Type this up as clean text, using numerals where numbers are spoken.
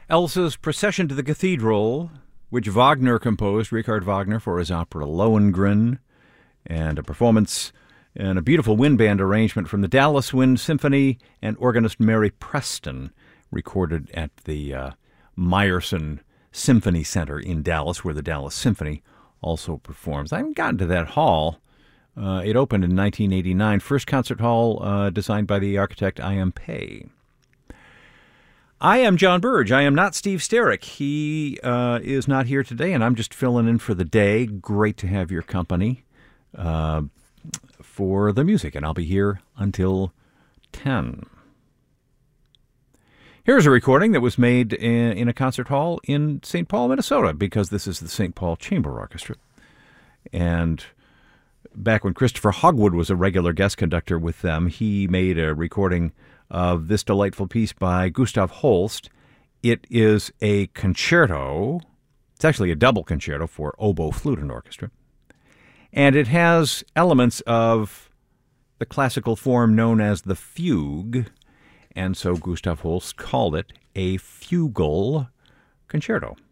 Elsa's Procession to the Cathedral, which Wagner composed, Richard Wagner, for his opera Lohengrin, and a performance and a beautiful wind band arrangement from the Dallas Wind Symphony and organist Mary Preston, recorded at the Meyerson Symphony Center in Dallas, where the Dallas Symphony also performs. I haven't gotten to that hall. It opened in 1989. First concert hall designed by the architect I.M. Pei. I am John Burge. I am not Steve Sterrick. He is not here today, and I'm just filling in for the day. Great to have your company for the music, and I'll be here until 10. Here's a recording that was made in a concert hall in St. Paul, Minnesota, because this is the St. Paul Chamber Orchestra. And back when Christopher Hogwood was a regular guest conductor with them, he made a recording of this delightful piece by Gustav Holst. It is a concerto. It's actually a double concerto for oboe, flute, and orchestra. And it has elements of the classical form known as the fugue, and so Gustav Holst called it a fugal concerto.